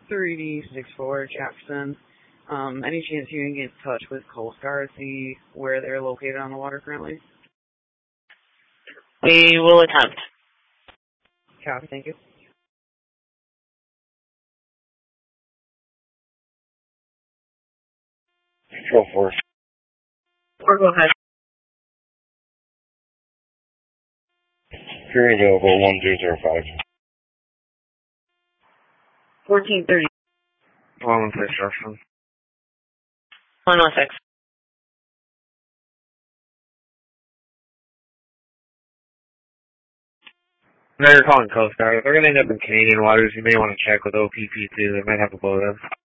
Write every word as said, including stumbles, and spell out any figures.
three D six four Jackson. Um, any chance you can get in touch with Coast Guard, see where they're located on the water currently? We will attempt. Copy, thank you. Go for it. Or go ahead. You're available one two zero five. fourteen thirty. one one six, Justin. one one six. No, you're calling Coast Guard. If they're going to end up in Canadian waters, you may want to check with O P P too. They might have a boat in.